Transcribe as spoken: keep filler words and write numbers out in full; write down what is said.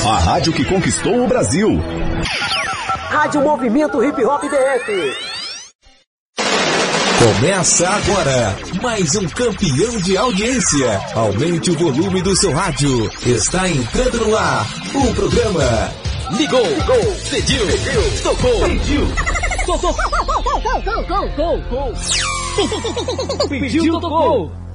A rádio que conquistou o Brasil. Rádio Movimento Hip Hop D F. Começa agora mais um campeão de audiência. Aumente o volume do seu rádio. Está entrando no ar o programa Ligou, Ligou, pediu, pediu, tocou, pediu, tocou, tocou, tocou, tocou, tocou, pediu, tocou.